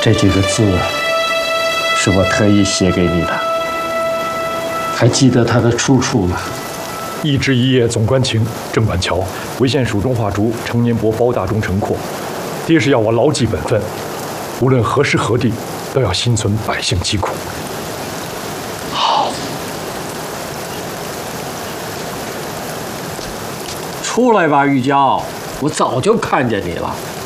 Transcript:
这几个字是我特意写给你的，还记得它的出处吗？ 一枝一叶总关情，郑板桥为县蜀中画竹，成年薄包大中成阔。爹是要我牢记本分，无论何时何地，都要心存百姓疾苦。 好，出来吧，玉娇，我早就看见你了。